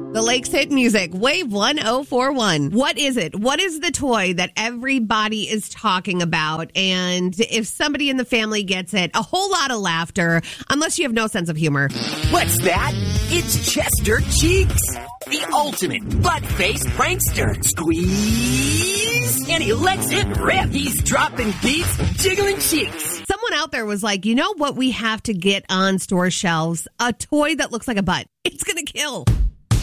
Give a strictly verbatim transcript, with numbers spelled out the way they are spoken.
The Lakes Hit Music, Wave one oh four one. What is it? What is the toy that everybody is talking about? And if somebody in the family gets it, a whole lot of laughter, unless you have no sense of humor. What's that? It's Chester Cheeks, the ultimate butt-faced prankster. Squeeze, and he lets it rip. He's dropping beats, jiggling cheeks. Someone out there was like, you know what we have to get on store shelves? A toy that looks like a butt. It's going to kill.